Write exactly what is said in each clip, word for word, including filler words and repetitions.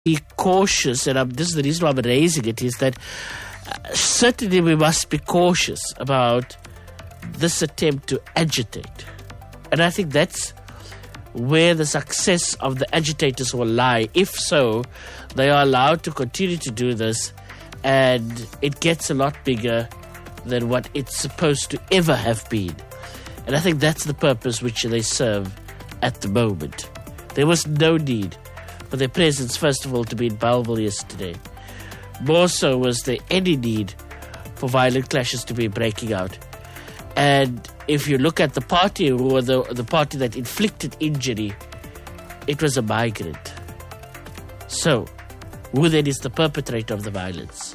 be cautious, and I'm, this is the reason why I'm raising it, is that uh, certainly we must be cautious about this attempt to agitate. And I think that's where the success of the agitators will lie. If so, they are allowed to continue to do this, and it gets a lot bigger than what it's supposed to ever have been. And I think that's the purpose which they serve at the moment. There was no need for their presence, first of all, to be in Bellville yesterday. More so was there any need for violent clashes to be breaking out. And if you look at the party, who were the, the party that inflicted injury, it was a migrant. So, who then is the perpetrator of the violence?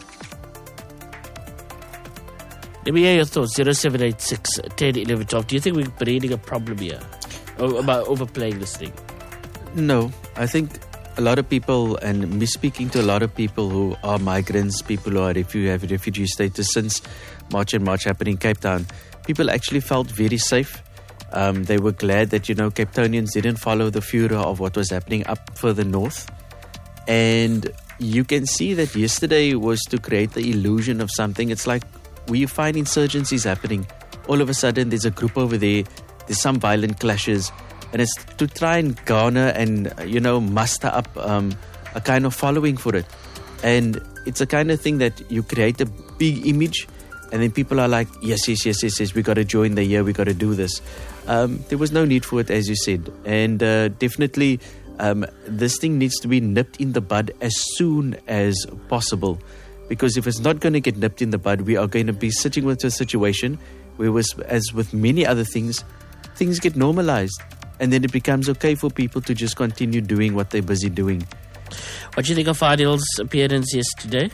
Let me hear your thoughts. zero seven eight six, one zero, one one, twelve. Do you think we're creating a problem here o- about overplaying this thing? No, I think a lot of people, and me speaking to a lot of people who are migrants, people who are refu- have refugee status since March and March happened in Cape Town, people actually felt very safe. Um, they were glad that, you know, Cape Townians didn't follow the furor of what was happening up further north. And you can see that yesterday was to create the illusion of something. It's like where you find insurgencies happening. All of a sudden, there's a group over there. There's some violent clashes. And it's to try and garner and, you know, muster up um, a kind of following for it. And it's a kind of thing that you create a big image, and then people are like, yes, yes, yes, yes, yes, we got to join the year, we got to do this. Um, there was no need for it, as you said. And uh, definitely, um, this thing needs to be nipped in the bud as soon as possible. Because if it's not going to get nipped in the bud, we are going to be sitting with a situation where, was, as with many other things, things get normalized. And then it becomes okay for people to just continue doing what they're busy doing. What do you think of Fadil's appearance yesterday?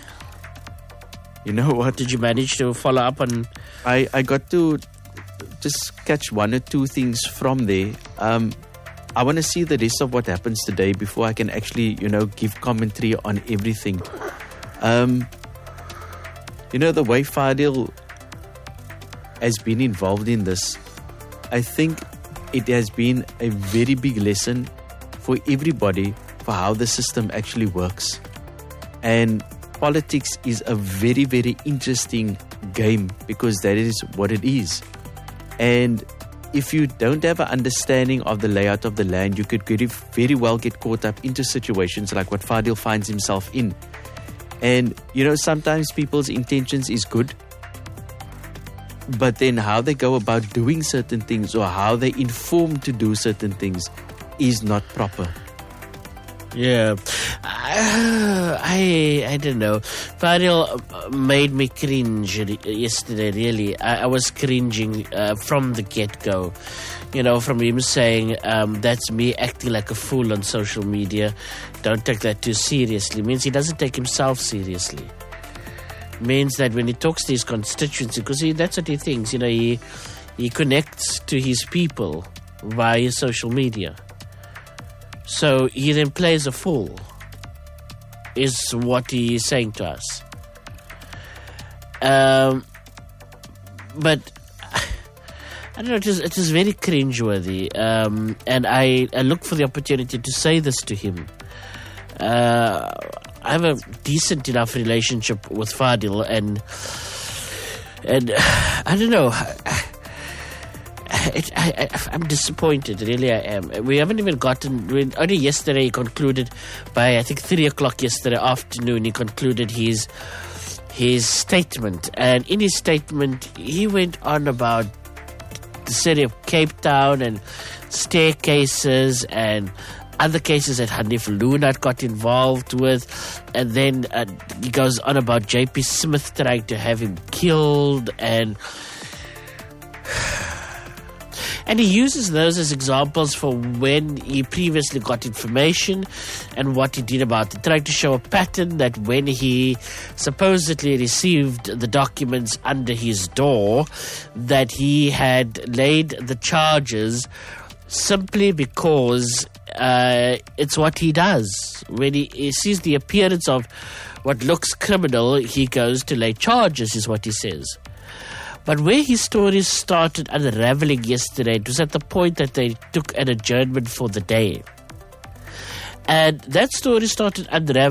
You know what? Did you manage to follow up on... I, I got to just catch one or two things from there. Um, I want to see the rest of what happens today before I can actually, you know, give commentary on everything. Um, you know, the way Fadil has been involved in this, I think it has been a very big lesson for everybody for how the system actually works. And politics is a very, very interesting game because that is what it is. And if you don't have an understanding of the layout of the land, you could very, very well get caught up into situations like what Fadil finds himself in. And, you know, sometimes people's intentions is good, but then how they go about doing certain things or how they inform to do certain things is not proper. Yeah, I, I, I don't know. Fadil made me cringe yesterday, really. I, I was cringing uh, from the get-go. You know, from him saying, um, that's me acting like a fool on social media. Don't take that too seriously. It means he doesn't take himself seriously. Means that when he talks to his constituents, because he, that's what he thinks, you know, he he connects to his people via social media. So he then plays a fool, is what he is saying to us. Um, but I don't know, it is, it is very cringeworthy, um, and I, I look for the opportunity to say this to him. Uh, I have a decent enough relationship with Fadil, and and I don't know. It, I, I, I'm disappointed, really I am. We haven't even gotten... We, only yesterday he concluded, by I think three o'clock yesterday afternoon, he concluded his his statement. And in his statement, he went on about the city of Cape Town and staircases and other cases that Hanif Luna got involved with. And then uh, he goes on about J P Smith trying to have him killed, and... And he uses those as examples for when he previously got information and what he did about it, trying to show a pattern that when he supposedly received the documents under his door, that he had laid the charges simply because uh, it's what he does. When he, he sees the appearance of what looks criminal, he goes to lay charges, is what he says. But where his stories started unraveling yesterday, it was at the point that they took an adjournment for the day. And that story started unraveling.